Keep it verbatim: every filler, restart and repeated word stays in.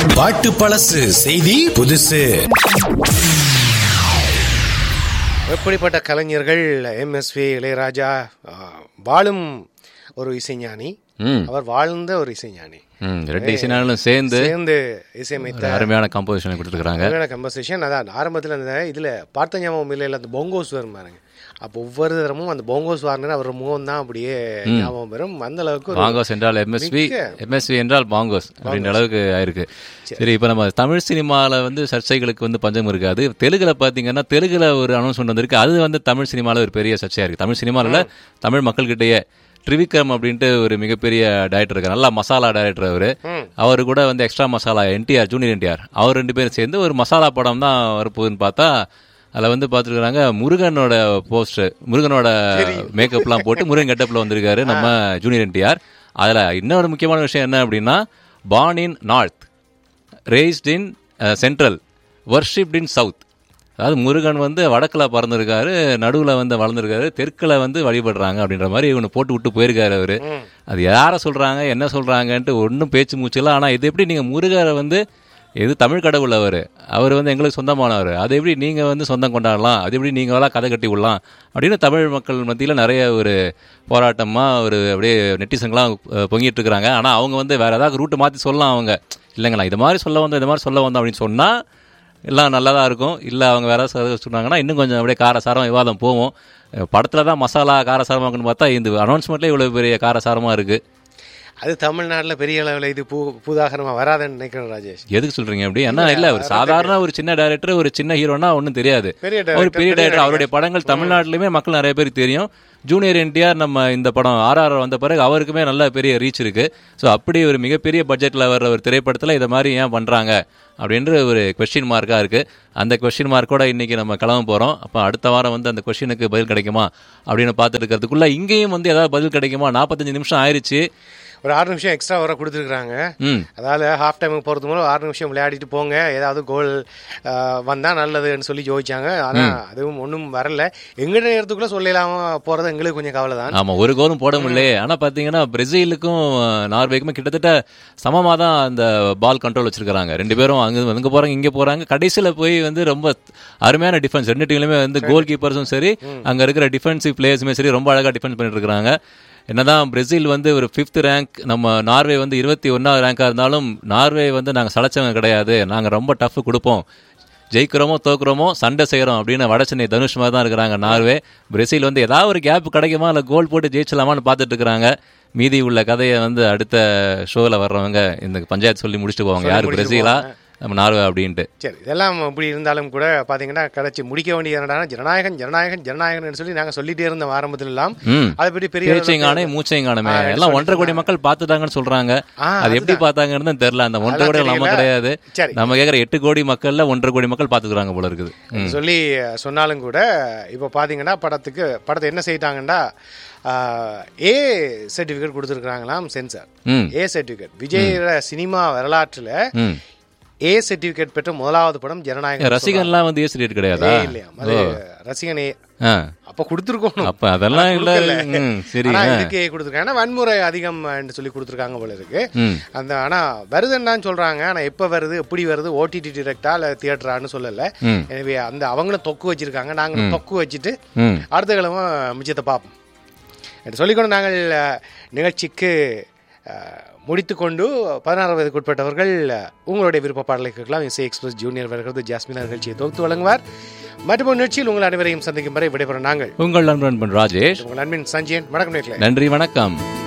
பாட்டு பழசு செய்தி புதுசு. எப்படிப்பட்ட கலைஞர்கள் எம்எஸ்வி இளையராஜா வாழும் ஒரு இசைஞானி, அவர் வாழ்ந்த ஒரு இசைஞானி. ரெண்டு இசைஞானிகளும் சேர்ந்து சேர்ந்து இசையமைத்த அருமையான கம்போசிஷன் கொடுத்துருக்காங்க. அருமையான கம்போசிஷன். அதான் ஆரம்பத்தில் அந்த இதில் பார்த்த ஞாபகம் இல்லை, அந்த போங்கோஸ் வரும் பாருங்க. அப்போ ஒவ்வொரு தரமும் அந்த போங்கோஸ் வார்னர் அவர் முகம் தான் அப்படியே ஞாபகம் வரும். அந்த அளவுக்கு பாங்கோஸ் என்றால் எம்எஸ்வி, எம்எஸ்வி என்றால் பாங்கோஸ் அப்படின்ற அளவுக்கு ஆயிருக்கு. சரி, இப்போ நம்ம தமிழ் சினிமாவில் வந்து சர்ச்சைகளுக்கு வந்து பஞ்சம் இருக்காது. தெலுங்குல பார்த்தீங்கன்னா தெலுங்குல ஒரு அனௌன்ஸ்மெண்ட் வந்திருக்கு. அது வந்து தமிழ் சினிமாவில் ஒரு பெரிய சர்ச்சையாக இருக்குது. தமிழ் சினிமாவில் தமிழ் மக்கள்கிட்டயே ட்ரிவிக்ரம் அப்படின்ட்டு ஒரு மிகப்பெரிய டைரக்டர் இருக்கார், நல்லா மசாலா டைரக்டர். அவர் அவரு கூட வந்து எக்ஸ்ட்ரா மசாலா என்டிஆர், ஜூனியர் என்டிஆர், அவர் ரெண்டு பேரும் சேர்ந்து ஒரு மசாலா படம் தான் வரப்போகுதுன்னு பார்த்தா அதில் வந்து பார்த்துருக்குறாங்க முருகனோட போஸ்டர், முருகனோட மேக்கப்லாம் போட்டு முருகன் கெட்டப்பில் வந்திருக்காரு நம்ம ஜூனியர் என்டிஆர். அதில் இன்னொரு முக்கியமான விஷயம் என்ன அப்படின்னா, born in north, rest in central, worshipped in South. அதாவது முருகன் வந்து வடக்கில் பறந்துருக்காரு, நடுவில் வந்து வளர்ந்துருக்காரு, தெற்கில் வந்து வழிபடுறாங்க அப்படின்ற மாதிரி இவனை போட்டு விட்டு போயிருக்காரு அவர். அது யாரை சொல்கிறாங்க என்ன சொல்கிறாங்கன்ட்டு ஒன்றும் பேச்சு மூச்சுல. ஆனால் இது எப்படி நீங்கள் முருகரை வந்து எது தமிழ் கடவுள், அவர் அவர் வந்து எங்களுக்கு சொந்தமானவர், அது எப்படி நீங்கள் வந்து சொந்தம் கொண்டாடலாம், அது எப்படி நீங்களாம் கதை கட்டி விடலாம் அப்படின்னு தமிழ் மக்கள் மத்தியில் நிறைய ஒரு போராட்டமாக ஒரு அப்படியே நெட்டிசன்களாம் பொங்கிட்டு இருக்கிறாங்க. ஆனால் அவங்க வந்து வேறு ஏதாவது ரூட்டு மாற்றி சொல்லலாம். அவங்க இல்லைங்களா இது மாதிரி சொல்ல வந்தோம், இது மாதிரி சொல்ல வந்தோம் அப்படின்னு சொன்னால் எல்லாம் நல்லதாக இருக்கும். இல்லை அவங்க வேறு ஏதாவது சொன்னாங்கன்னா இன்னும் கொஞ்சம் அப்படியே காரசாரம் விவாதம் போவோம். படத்தில் தான் மசாலா காரசாரமாக்குன்னு பார்த்தா இந்த அனௌன்ஸ்மெண்ட்லேயே இவ்வளோ பெரிய காரசாரமாக இருக்குது. அது தமிழ்நாட்டில் பெரிய அளவில் இது பூ பூதாகரமாக வராதுன்னு நினைக்கிறேன் ராஜேஷ். எதுக்கு சொல்றீங்க அப்படி? ஏன்னா இல்லை, ஒரு சாதாரண ஒரு சின்ன டைரக்டர், ஒரு சின்ன ஹீரோனா ஒன்றும் தெரியாது. ஒரு பெரிய டைரக்டர், அவருடைய படங்கள் தமிழ்நாட்டிலுமே மக்கள் நிறைய பேருக்கு தெரியும். ஜூனியர் என்டிஆர் நம்ம இந்த படம் ஆர்ஆர் வந்த பிறகு அவருக்குமே நல்ல பெரிய ரீச் இருக்கு. ஸோ அப்படி ஒரு மிகப்பெரிய பட்ஜெட்டில் வர்ற ஒரு திரைப்படத்தில் இதை மாதிரி ஏன் பண்ணுறாங்க அப்படின்ற ஒரு கொஸ்டின் மார்க்காக இருக்குது. அந்த கொஸ்டின் மார்க்கோட இன்றைக்கி நம்ம கிளம்ப போகிறோம். அப்போ அடுத்த வாரம் வந்து அந்த கொஸ்டினுக்கு பதில் கிடைக்குமா அப்படின்னு பார்த்துட்டு இருக்கிறதுக்குள்ளே இங்கேயும் வந்து ஏதாவது பதில் கிடைக்குமா? நாற்பத்தஞ்சு நிமிஷம் ஆயிடுச்சு, ஒரு ஆறு நிமிஷம் எக்ஸ்ட்ரா வர கொடுத்துருக்குறாங்க. அதாவது ஹாஃப் டைமுக்கு போகிறது மூலம் ஆறு நிமிஷம் விளையாடிட்டு போங்க, ஏதாவது கோல் வந்தால் நல்லதுன்னு சொல்லி ஜோதிச்சாங்க. ஆனால் அதுவும் ஒன்றும் வரல. எங்கள் நேரத்துக்குள்ளே சொல்லலாம போகிறது எங்களுக்கு கொஞ்சம் கவலை தான். ஆமாம், ஒரு கோலும் போட முடியல. ஆனால் பார்த்தீங்கன்னா பிரேசிலுக்கும் நார்வேக்குமே கிட்டத்தட்ட சமமாக தான் அந்த பால் கண்ட்ரோல் வச்சிருக்காங்க. ரெண்டு பேரும் அங்கே அங்கே போகிறாங்க இங்கே போகிறாங்க. கடைசியில் போய் வந்து ரொம்ப அருமையான டிஃபென்ஸ், ரெண்டு டீம்லையுமே வந்து கோல் கீப்பர்ஸும் சரி அங்கே இருக்கிற டிஃபென்சிவ் பிளேயர்ஸுமே சரி ரொம்ப அழகாக டிஃபென்ஸ் பண்ணிட்டு இருக்கிறாங்க. என்னதான் பிரேசில் வந்து ஒரு ஃபிஃப்த் ரேங்க், நம்ம நார்வே வந்து இருபத்தி ஒன்றாவது ரேங்காக இருந்தாலும் நார்வே வந்து நாங்கள் சளைச்சவங்க கிடையாது, நாங்கள் ரொம்ப டஃப் கொடுப்போம், ஜெயிக்கிறோமோ தோக்குறோமோ சண்டை செய்கிறோம் அப்படின்னு வடச்சென்னை தனுஷ் மாதிரி தான் இருக்கிறாங்க நார்வே. பிரேசில் வந்து ஏதாவது ஒரு கேப் கிடைக்குமா, இல்லை கோல் போட்டு ஜெயிச்சலாமான்னு பார்த்துட்டு இருக்கிறாங்க. மீதி உள்ள கதையை வந்து அடுத்த ஷோவில் வர்றவங்க இந்த பஞ்சாயத்து சொல்லி முடிச்சுட்டு போவாங்க, யார் பிரேசிலா நம்ம நார்வே அப்படின்ட்டு. சரி, இதெல்லாம் இப்படி இருந்தாலும் கூட பார்த்தீங்கன்னா கடைச்சி முடிக்க வேண்டிய என்னடானா ஜனநாயகம் ஜனநாயகம் ஜனநாயகம்னு சொல்லி நாங்கள் சொல்லிட்டே இருந்தோம் ஆரம்பத்தில் எல்லாம். அதை பற்றி பெரிய பேச்சைங்கானே மூச்சைங்கானமே எல்லாம் ஒன்றரை கோடி மக்கள் பார்த்துட்டாங்கன்னு சொல்றாங்க. அது எப்படி பார்த்தாங்கன்னு தெரியல. அந்த ஒன்றரை கோடி நம்ம கிடையாது, நம்ம கேட்குற எட்டு கோடி மக்கள்ல ஒன்றரை கோடி மக்கள் பார்த்துக்கிறாங்க போல இருக்குது சொல்லி சொன்னாலும் கூட இப்போ பார்த்தீங்கன்னா படத்துக்கு படத்தை என்ன செய்யிட்டாங்கன்னா A certificate கொடுத்துருக்காங்களாம், sensor A certificate. விஜயோட சினிமா வரலாற்றுல ஏ சர்டிபிகேட் பெற்ற முதலாவது படம் ஜனநாயகம். ரசிகன்லாம் வந்து ஏ சர்டிபிகேட் கிடையாதா? இல்லையா, அது ரசிகனே அப்ப கொடுத்துருக்கோம். அப்ப அதெல்லாம் இல்ல, சரி இதுக்கு ஏ கொடுத்துருக்காங்க. வன்முறை அதிகம் என்று சொல்லி கொடுத்துருக்காங்க போல இருக்கு அந்த. ஆனா வருதுன்னு சொல்றாங்க. ஆனா எப்ப வருது, எப்படி வருது, ஓடிடி டிரெக்டா இல்ல தியேட்டரான்னு சொல்லல. எனவே அந்த அவங்களும் தொக்கு வச்சிருக்காங்க, நாங்க தொக்கு வச்சுட்டு அடுத்த கிழமை மிச்சத்தை பார்ப்போம் என்று சொல்லிக்கொண்டு நாங்கள் நிகழ்ச்சிக்கு முடித்துக்கொண்டு பதினாறு வயதுக்கு உட்பட்டவர்கள் உங்களுடைய விருப்ப பாடலை கேட்கலாம். இசை எக்ஸ்பிரஸ் ஜூனியர் வருகிறது. ஜாஸ்மினா நிகழ்ச்சியை தொகுத்து வழங்குவார். மற்றும் நிகழ்ச்சியில் உங்கள் அனைவரையும் சந்திக்கும் வரை விடைபெறும் நாங்கள் உங்கள் நண்பன் ராஜேஷ், உங்கள் நண்பன் சஞ்சயன். வணக்கம் நேயர்களே. நன்றி, வணக்கம்.